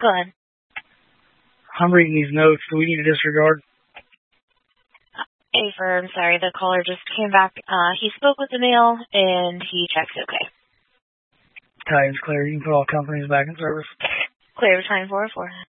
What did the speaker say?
Go ahead. I'm reading these notes. Do we need to disregard? I'm sorry, the caller just came back. He spoke with the mail, and he checked okay. Titans clear. You can put all companies back in service. Clear, returning 404.